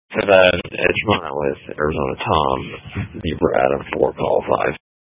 So then it's run out with Arizona Tom, the Brad, and 4 call 5.